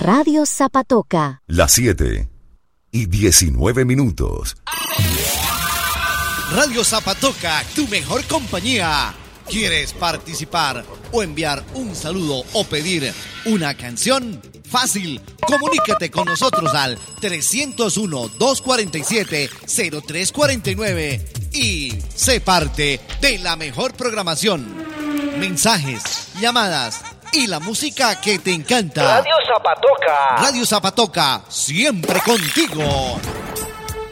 Radio Zapatoca. Las 7:19. Radio Zapatoca, tu mejor compañía. ¿Quieres participar o enviar un saludo o pedir una canción? Fácil, comunícate con nosotros al 301-247-0349 y sé parte de la mejor programación. Mensajes, llamadas y la música que te encanta. Radio Zapatoca. Radio Zapatoca, siempre contigo.